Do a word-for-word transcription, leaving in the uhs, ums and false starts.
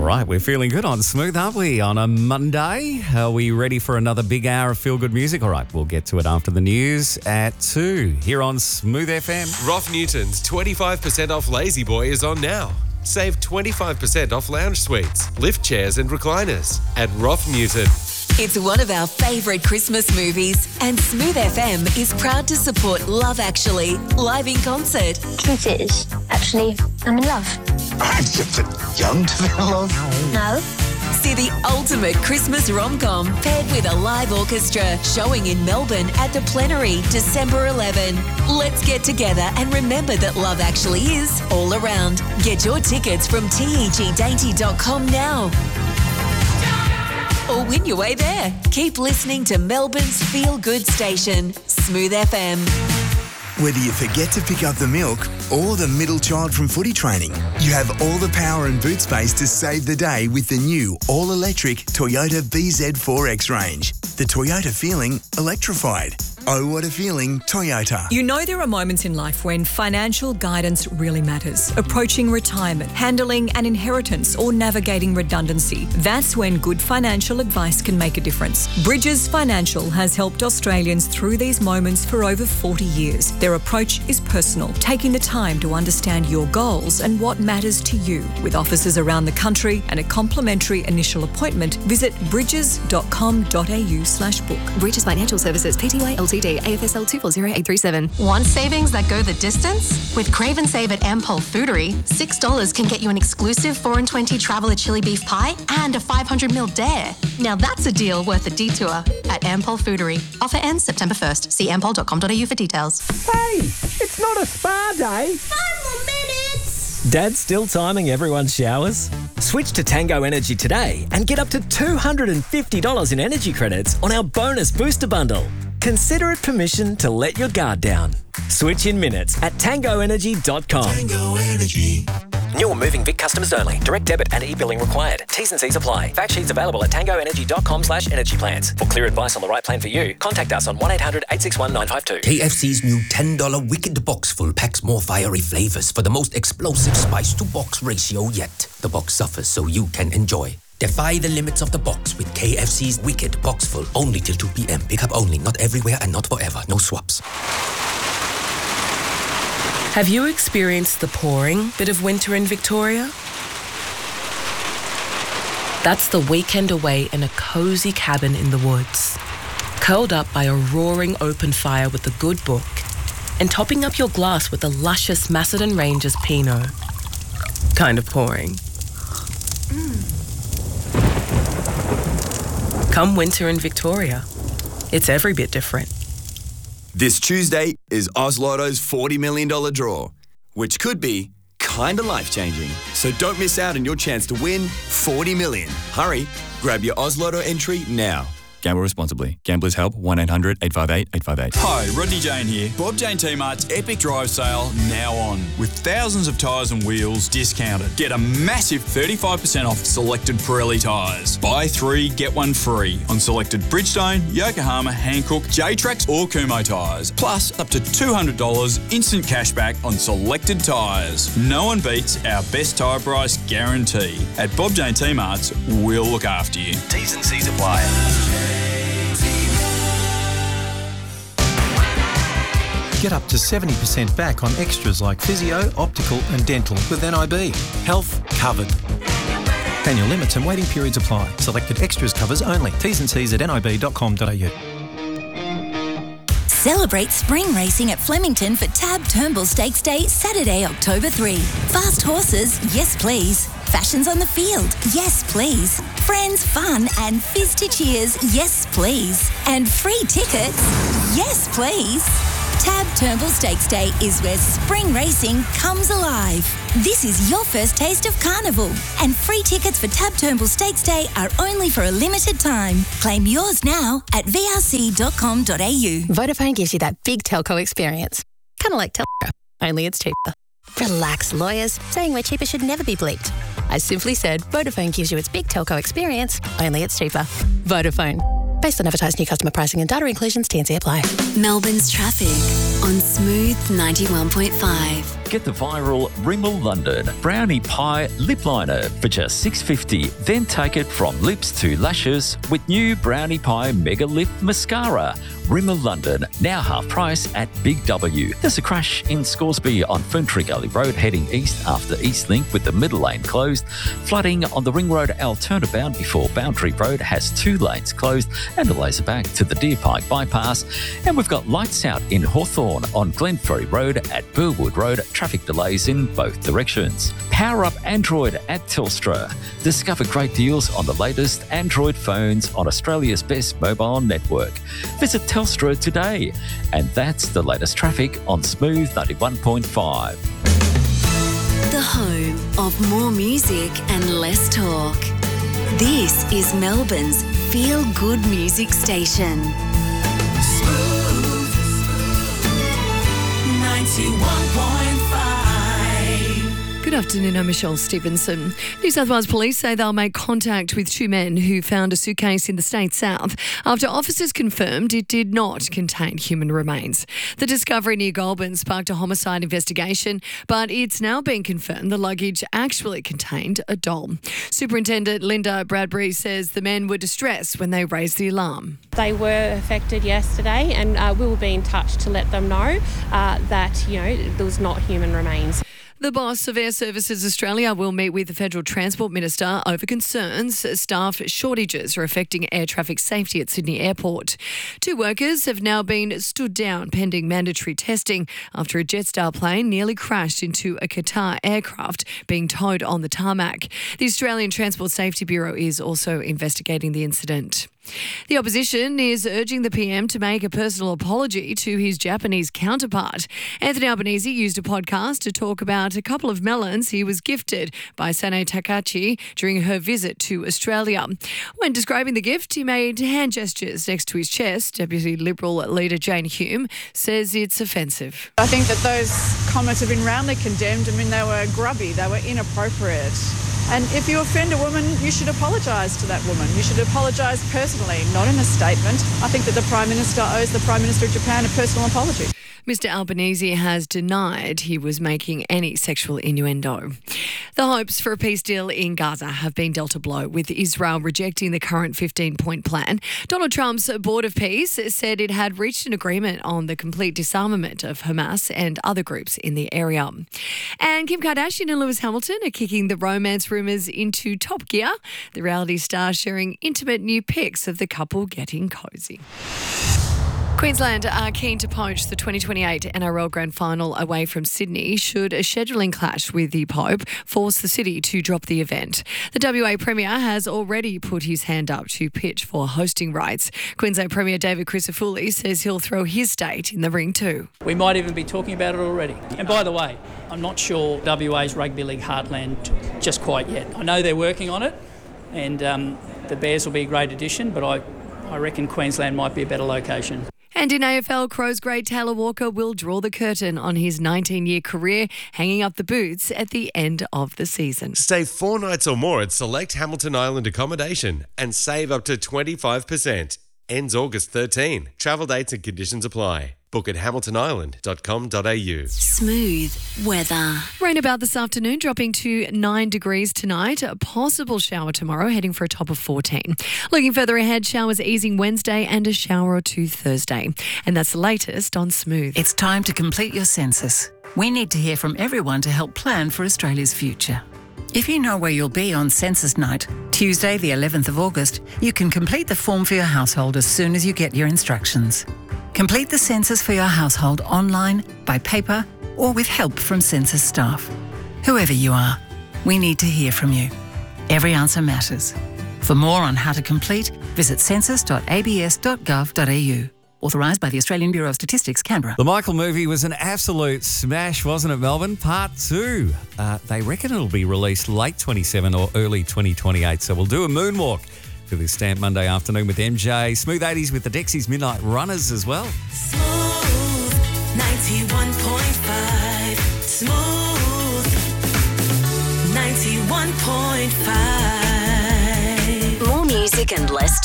right, we're feeling good on Smooth, aren't we? On a Monday. Are we ready for another big hour of feel-good music? All right, we'll get to it after the news at two here on Smooth F M. Roth Newton's twenty-five percent off Lazy Boy is on now. Save twenty-five percent off lounge suites, lift chairs and recliners at Roth Newton. It's one of our favourite Christmas movies, and Smooth F M is proud to support Love Actually, live in concert. Truth is, actually, I'm in love. I'm just young to be in love. No. See the ultimate Christmas rom-com paired with a live orchestra showing in Melbourne at the Plenary December eleventh. Let's get together and remember that love actually is all around. Get your tickets from teg dainty dot com now. Or win your way there. Keep listening to Melbourne's feel-good station, Smooth F M. Whether you forget to pick up the milk or the middle child from footy training, you have all the power and boot space to save the day with the new all-electric Toyota B Z four X range. The Toyota feeling electrified. Oh, what a feeling, Toyota. You know there are moments in life when financial guidance really matters. Approaching retirement, handling an inheritance or navigating redundancy. That's when good financial advice can make a difference. Bridges Financial has helped Australians through these moments for over forty years. Their approach is personal, taking the time to understand your goals and what matters to you. With offices around the country and a complimentary initial appointment, visit bridges dot com dot a u slash book. Bridges Financial Services, Pty Ltd, A F S L two four zero eight three seven. Want savings that go the distance? With Crave and Save at Ampol Foodery, six dollars can get you an exclusive four and twenty Traveller chili beef pie and a five hundred mil dare. Now that's a deal worth a detour at Ampol Foodery. Offer ends September first. See ampol dot com dot a u for details. Hey, it's not a spa day. Five more minutes. Dad's still timing everyone's showers? Switch to Tango Energy today and get up to two hundred fifty dollars in energy credits on our bonus booster bundle. Consider it permission to let your guard down. Switch in minutes at tango energy dot com. Tango Energy. New or moving Vic customers only. Direct debit and e-billing required. T's and C's apply. Fact sheets available at tango energy dot com slash energy plans. For clear advice on the right plan for you, contact us on one eight hundred eight six one nine five two. K F C's new ten dollars Wicked Box Full packs more fiery flavours for the most explosive spice-to-box ratio yet. The box suffers so you can enjoy. Defy the limits of the box with K F C's Wicked Box Full. Only till two p.m. Pick up only, not everywhere and not forever. No swaps. Have you experienced the pouring bit of winter in Victoria? That's the weekend away in a cosy cabin in the woods, curled up by a roaring open fire with a good book, and topping up your glass with the luscious Macedon Rangers Pinot. Kind of pouring. Mm. Come winter in Victoria, it's every bit different. This Tuesday is Oz Lotto's forty million dollars draw, which could be kinda life-changing. So don't miss out on your chance to win forty million dollars. Hurry, grab your Oz Lotto entry now. Gamble responsibly. Gamblers Help, one eight hundred eight five eight eight five eight. Hi, Rodney Jane here. Bob Jane T-Mart's Epic Drive Sale now on, with thousands of tyres and wheels discounted. Get a massive thirty-five percent off selected Pirelli tyres. Buy three, get one free on selected Bridgestone, Yokohama, Hankook, J-Trax or Kumho tyres. Plus, up to two hundred dollars instant cashback on selected tyres. No one beats our best tyre price guarantee. At Bob Jane T-Mart's, we'll look after you. T's and C's apply. Get up to seventy percent back on extras like physio, optical and dental with N I B. Health covered. Annual limits and waiting periods apply. Selected extras covers only. T's and C's at nib dot com dot a u. Celebrate spring racing at Flemington for Tab Turnbull Stakes Day, Saturday, October third. Fast horses, yes please. Fashions on the field, yes please. Friends, fun and fizz to cheers, yes please. And free tickets, yes please. Tab Turnbull Stakes Day is where spring racing comes alive. This is your first taste of carnival, and free tickets for Tab Turnbull Stakes Day are only for a limited time. Claim yours now at v r c dot com dot a u. Vodafone gives you that big telco experience. Kind of like Telco, only it's cheaper. Relax, lawyers. Saying we're cheaper should never be bleeped. I simply said Vodafone gives you its big telco experience, only it's cheaper. Vodafone. Based on advertised new customer pricing and data inclusions, T and C apply. Melbourne's traffic on Smooth ninety-one point five. Get the viral Rimmel London Brownie Pie Lip Liner for just six dollars fifty. Then take it from lips to lashes with new Brownie Pie Mega Lip Mascara. Rimmel London, now half price at Big W. There's a crash in Scoresby on Ferntree Gully Road heading east after Eastlink with the middle lane closed. Flooding on the Ring Road Alternabound before Boundary Road has two lanes closed and a laser back to the Deer Pike bypass. And we've got lights out in Hawthorne on Glenferrie Road at Burwood Road. Traffic delays in both directions. Power up Android at Telstra. Discover great deals on the latest Android phones on Australia's best mobile network. Visit Telstra today. And that's the latest traffic on Smooth ninety-one point five. The home of more music and less talk. This is Melbourne's Feel Good Music Station. Smooth ninety-one point five. Good afternoon, I'm Michelle Stevenson. New South Wales Police say they'll make contact with two men who found a suitcase in the state south after officers confirmed it did not contain human remains. The discovery near Goulburn sparked a homicide investigation, but it's now been confirmed the luggage actually contained a doll. Superintendent Linda Bradbury says the men were distressed when they raised the alarm. They were affected yesterday, and uh, we will be in touch to let them know uh, that, you know, there was not human remains. The boss of Air Services Australia will meet with the Federal Transport Minister over concerns staff shortages are affecting air traffic safety at Sydney Airport. Two workers have now been stood down pending mandatory testing after a Jetstar plane nearly crashed into a Qatar aircraft being towed on the tarmac. The Australian Transport Safety Bureau is also investigating the incident. The opposition is urging the P M to make a personal apology to his Japanese counterpart. Anthony Albanese used a podcast to talk about a couple of melons he was gifted by Sane Takachi during her visit to Australia. When describing the gift, he made hand gestures next to his chest. Deputy Liberal leader Jane Hume says it's offensive. I think that those comments have been roundly condemned. I mean, they were grubby, they were inappropriate. And if you offend a woman, you should apologise to that woman. You should apologise personally, not in a statement. I think that the Prime Minister owes the Prime Minister of Japan a personal apology. Mister Albanese has denied he was making any sexual innuendo. The hopes for a peace deal in Gaza have been dealt a blow, with Israel rejecting the current fifteen-point plan. Donald Trump's Board of Peace said it had reached an agreement on the complete disarmament of Hamas and other groups in the area. And Kim Kardashian and Lewis Hamilton are kicking the romance rumours into top gear. The reality star sharing intimate new pics of the couple getting cosy. Queensland are keen to poach the twenty twenty-eight N R L Grand Final away from Sydney should a scheduling clash with the Pope force the city to drop the event. The W A Premier has already put his hand up to pitch for hosting rights. Queensland Premier David Crisafulli says he'll throw his state in the ring too. We might even be talking about it already. And by the way, I'm not sure W A's Rugby League heartland just quite yet. I know they're working on it, and um, the Bears will be a great addition, but I, I reckon Queensland might be a better location. And in A F L, Crows great Taylor Walker will draw the curtain on his nineteen-year career, hanging up the boots at the end of the season. Stay four nights or more at select Hamilton Island accommodation and save up to twenty-five percent. Ends August thirteenth. Travel dates and conditions apply. Book at hamilton island dot com dot a u. Smooth weather. Rain about this afternoon, dropping to nine degrees tonight. A possible shower tomorrow, heading for a top of fourteen. Looking further ahead, showers easing Wednesday and a shower or two Thursday. And that's the latest on Smooth. It's time to complete your census. We need to hear from everyone to help plan for Australia's future. If you know where you'll be on census night, Tuesday the eleventh of August, you can complete the form for your household as soon as you get your instructions. Complete the census for your household online, by paper, or with help from census staff. Whoever you are, we need to hear from you. Every answer matters. For more on how to complete, visit census dot a b s dot gov dot a u. Authorised by the Australian Bureau of Statistics, Canberra. The Michael movie was an absolute smash, wasn't it, Melbourne? Part two. Uh, they reckon it'll be released late twenty-seven or early twenty twenty-eight, so we'll do a moonwalk for this Stamp Monday afternoon with M J. Smooth eighties with the Dexys Midnight Runners as well. Smooth ninety-one point five. Smooth ninety-one point five. More music and less